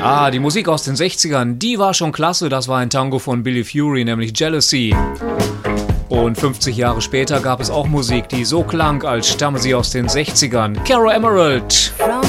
Ja, die Musik aus den 60ern, die war schon klasse. Das war ein Tango von Billy Fury, nämlich Jealousy. Und 50 Jahre später gab es auch Musik, die so klang, als stamme sie aus den 60ern. Caro Emerald.